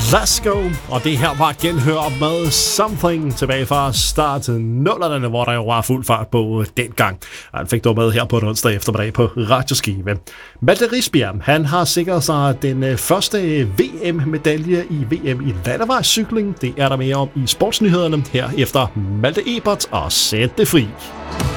Let's Go, og det her var genhør med Something tilbage fra start 0'erne, hvor der jo var fuld fart på dengang. Han fik dog med her på en onsdag eftermiddag på Radioskive. Malte Risbjerg, han har sikret sig den første VM-medalje i VM i landevejscykling. Det er der mere om i sportsnyhederne her efter Malte Ebert og Sæt det fri.